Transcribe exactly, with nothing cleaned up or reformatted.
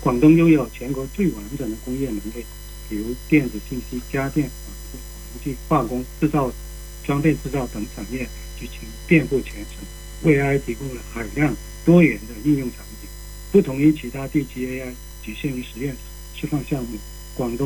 广东拥有全国最完整的工业能力，比如电子信息、家电、纺织、文具、化工、制造、装备制造等产业举行遍布全省，为 A I 提供了海量多元的应用场景。不同于其他地区 A I 局限于实验示范项目，广东